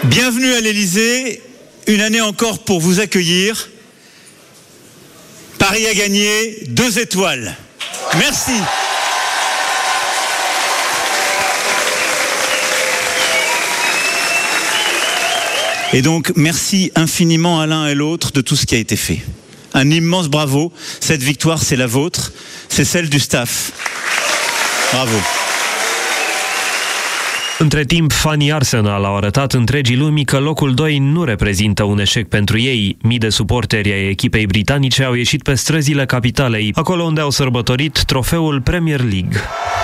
Bienvenue à l'Élysée, une année encore pour vous accueillir. Paris a gagné 2 étoiles. Merci. Et donc, merci infiniment à l'un et l'autre de tout ce qui a été fait. Un immense bravo. Cette victoire, c'est la vôtre. C'est celle du staff. Bravo. Între timp, fanii Arsenal au arătat întregii lumii că locul 2 nu reprezintă un eșec pentru ei. Mii de suporteri ai echipei britanice au ieșit pe străzile capitalei, acolo unde au sărbătorit trofeul Premier League.